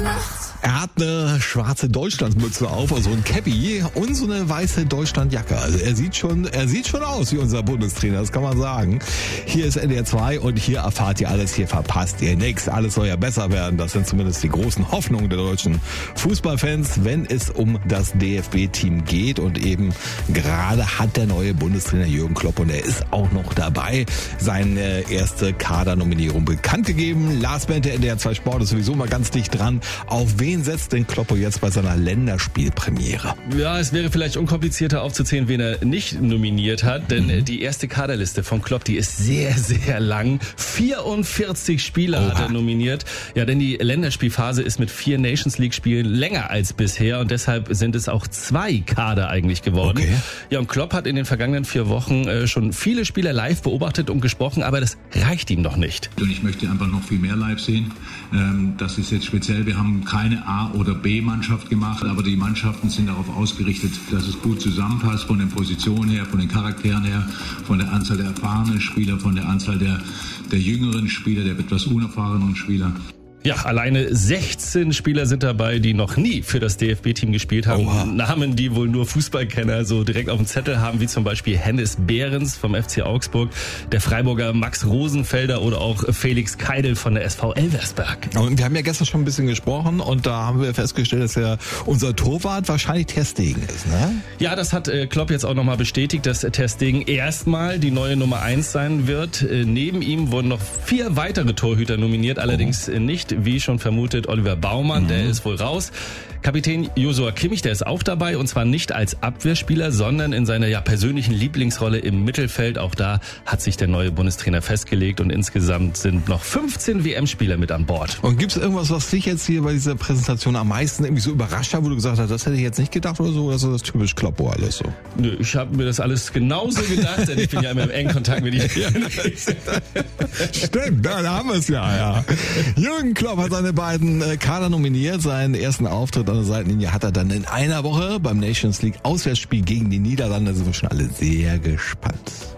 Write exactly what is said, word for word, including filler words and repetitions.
Er hat eine schwarze Deutschlandmütze auf, also ein Cappy und so eine weiße Deutschlandjacke. Also er sieht schon, er sieht schon aus wie unser Bundestrainer, das kann man sagen. Hier ist N D R zwei und hier erfahrt ihr alles, hier verpasst ihr nichts. Alles soll ja besser werden. Das sind zumindest die großen Hoffnungen der deutschen Fußballfans, wenn es um das D F B-Team geht. Und eben gerade hat der neue Bundestrainer Jürgen Klopp, und er ist auch noch dabei, seine erste Kadernominierung bekannt gegeben. Lars Bente, N D R zwei Sport, ist sowieso mal ganz dicht dran. Auf wen setzt denn Kloppo jetzt bei seiner Länderspielpremiere? Ja, es wäre vielleicht unkomplizierter aufzuzählen, wen er nicht nominiert hat, denn mhm. die erste Kaderliste von Klopp, die ist sehr, sehr lang. vierundvierzig Spieler Oha. hat er nominiert. Ja, denn die Länderspielphase ist mit vier Nations League Spielen länger als bisher und deshalb sind es auch zwei Kader eigentlich geworden. Okay. Ja, und Klopp hat in den vergangenen vier Wochen äh, schon viele Spieler live beobachtet und gesprochen, aber das reicht ihm noch nicht. Und ich möchte einfach noch viel mehr live sehen. Ähm, das ist jetzt speziell, wir haben keine A- oder B-Mannschaft gemacht, aber die Mannschaften sind darauf ausgerichtet, dass es gut zusammenpasst, von den Positionen her, von den Charakteren her, von der Anzahl der erfahrenen Spieler, von der Anzahl der, der jüngeren Spieler, der etwas unerfahrenen Spieler. Ja, alleine sechzehn Spieler sind dabei, die noch nie für das D F B-Team gespielt haben. Oha. Namen, die wohl nur Fußballkenner so direkt auf dem Zettel haben, wie zum Beispiel Hennes Behrens vom F C Augsburg, der Freiburger Max Rosenfelder oder auch Felix Keidel von der S V Elversberg. Und wir haben ja gestern schon ein bisschen gesprochen und da haben wir festgestellt, dass ja unser Torwart wahrscheinlich Ter Stegen ist, ne? Ja, das hat äh, Klopp jetzt auch nochmal bestätigt, dass Ter Stegen erstmal die neue Nummer eins sein wird. Äh, neben ihm wurden noch vier weitere Torhüter nominiert, allerdings äh, nicht wie schon vermutet, Oliver Baumann, mhm. der ist wohl raus. Kapitän Joshua Kimmich, der ist auch dabei und zwar nicht als Abwehrspieler, sondern in seiner ja persönlichen Lieblingsrolle im Mittelfeld. Auch da hat sich der neue Bundestrainer festgelegt und insgesamt sind noch fünfzehn W M-Spieler mit an Bord. Und gibt es irgendwas, was dich jetzt hier bei dieser Präsentation am meisten irgendwie so überrascht hat, wo du gesagt hast, das hätte ich jetzt nicht gedacht oder so, oder ist das typisch Kloppo alles so? Nö, ich habe mir das alles genauso gedacht, denn ich bin ja immer im engen Kontakt mit ihm. Stimmt, da haben wir es ja, ja. Jürgen Klopp hat seine beiden Kader nominiert, seinen ersten Auftritt an der Seitenlinie hat er dann in einer Woche beim Nations League Auswärtsspiel gegen die Niederlande. Da sind wir schon alle sehr gespannt.